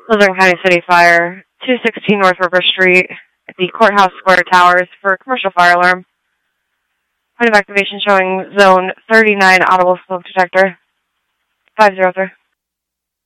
Southern County City Fire, 216 North River Street, at the Courthouse Square Towers for a commercial fire alarm. Point of activation showing zone 39 audible smoke detector. 503.